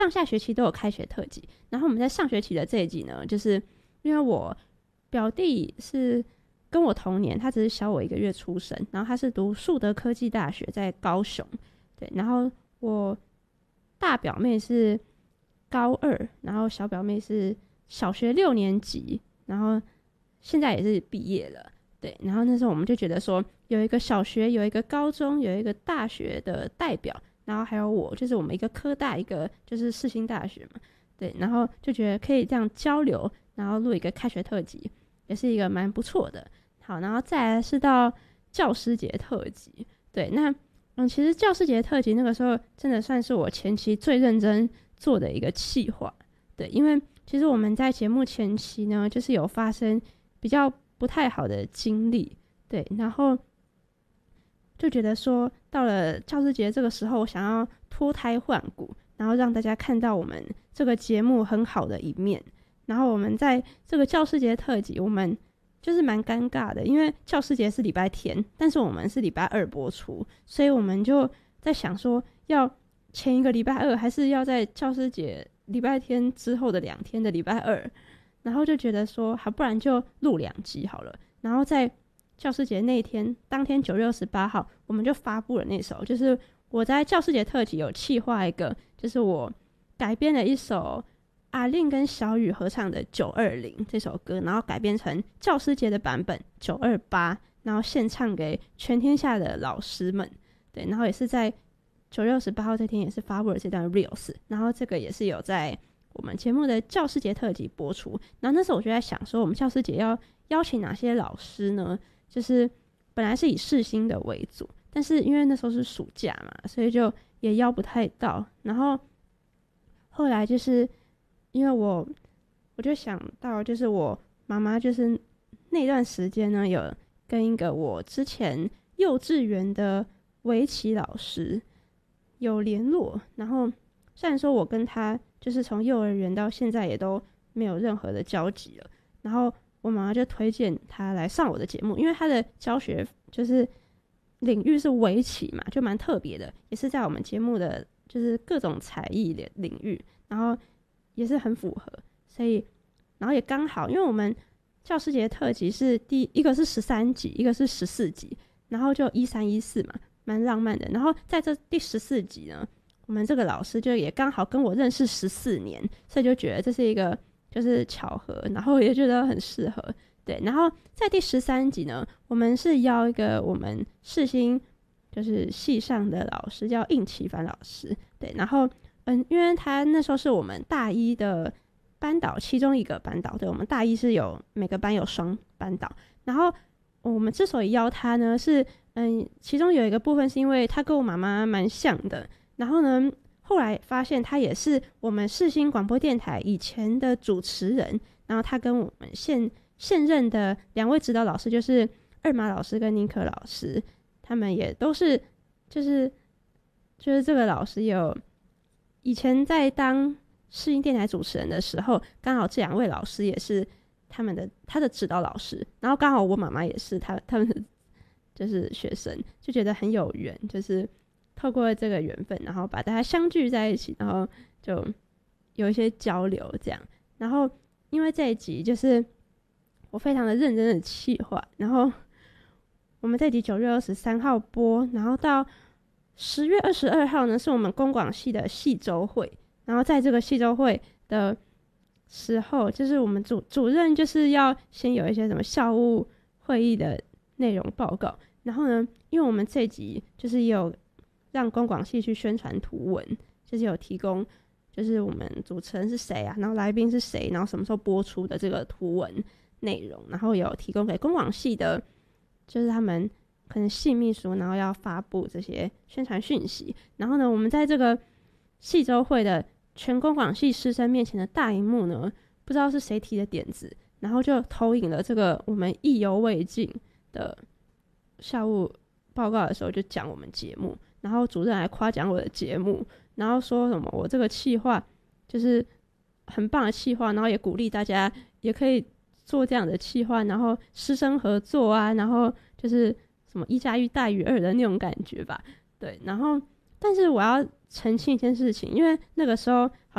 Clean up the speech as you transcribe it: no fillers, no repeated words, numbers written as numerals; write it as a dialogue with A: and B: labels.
A: 上下学期都有开学特辑。然后我们在上学期的这一集呢，就是因为我表弟是跟我同年，他只是小我1个月出生，然后他是读树德科技大学在高雄，对，然后我大表妹是高2，然后小表妹是小学6年级，然后现在也是毕业了，对，然后那时候我们就觉得说，有一个小学，有一个高中，有一个大学的代表，然后还有我，就是我们一个科大，一个就是世新大学嘛，对，然后就觉得可以这样交流，然后录一个开学特辑，也是一个蛮不错的。好，然后再来是到教师节特辑，对，那其实教师节特辑那个时候真的算是我前期最认真做的一个企划，对，因为其实我们在节目前期呢，就是有发生比较不太好的经历，对，然后就觉得说到了教师节这个时候，我想要脱胎换骨，然后让大家看到我们这个节目很好的一面。然后我们在这个教师节特辑，我们就是蛮尴尬的，因为教师节是礼拜天，但是我们是礼拜2播出，所以我们就在想说，要前一个礼拜2，还是要在教师节礼拜天之后的2天的礼拜2，然后就觉得说，好，不然就录2集好了。然后在教师节那一天，当天9月28号，我们就发布了那首，就是我在教师节特辑有企划一个，就是我改编了一首阿令跟小雨合唱的920这首歌，然后改编成教师节的版本928，然后献唱给全天下的老师们。对，然后也是在9月28号这天也是发布了这段 reels， 然后这个也是有在我们节目的教师节特辑播出。然后那时候我就在想说，我们教师节要邀请哪些老师呢？就是本来是以世新的为主，但是因为那时候是暑假嘛，所以就也邀不太到。然后后来就是因为我就想到，就是我妈妈就是那段时间呢，有跟一个我之前幼稚园的围棋老师有联络，然后虽然说我跟他就是从幼儿园到现在也都没有任何的交集了，然后我妈妈就推荐他来上我的节目，因为他的教学就是领域是围棋嘛，就蛮特别的，也是在我们节目的就是各种才艺的领域，然后也是很符合，所以然后也刚好，因为我们教师节特辑是一个是13集，一个是14集，然后就13、14嘛，蛮浪漫的。然后在这第14集呢，我们这个老师就也刚好跟我认识14年，所以就觉得这是一个就是巧合，然后也觉得很适合。对，然后在第13集呢，我们是邀一个我们世新就是系上的老师，叫应奇凡老师。对，然后因为他那时候是我们大一的班导其中一个班导，对，我们大一是有每个班有双班导。然后我们之所以邀他呢，是其中有一个部分是因为他跟我妈妈蛮像的，然后呢后来发现他也是我们世新广播电台以前的主持人，然后他跟我们现任的2位指导老师，就是二马老师跟尼克老师，他们也都是就是这个老师有以前在当世新电台主持人的时候，刚好这2位老师也是他的指导老师，然后刚好我妈妈也是他们的就是学生，就觉得很有缘，就是透过这个缘分，然后把大家相聚在一起，然后就有一些交流这样。然后因为这一集就是我非常的认真的企划，然后我们这集9月23号播，然后到10月22号呢是我们公广系的系周会，然后在这个系周会的时候，就是我们主任就是要先有一些什么校务会议的内容报告，然后呢因为我们这集就是也有让公广系去宣传图文，就是有提供就是我们主持人是谁啊，然后来宾是谁，然后什么时候播出的这个图文内容，然后有提供给公广系的就是他们可能系秘书，然后要发布这些宣传讯息。然后呢我们在这个系周会的全公广系师生面前的大荧幕呢，不知道是谁提的点子，然后就投影了这个我们意犹未尽的校务报告的时候，就讲我们节目，然后主任还夸奖我的节目，然后说什么我这个企划就是很棒的企划，然后也鼓励大家也可以做这样的企划，然后师生合作啊，然后就是什么1+1大于2的那种感觉吧。对，然后但是我要澄清一件事情，因为那个时候好